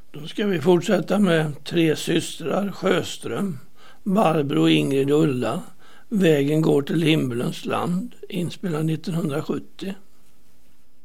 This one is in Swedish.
Då ska vi fortsätta med Tre systrar Sjöström, Barbro, Ingrid och Ulla. Vägen går till himmelens land, inspelad 1970.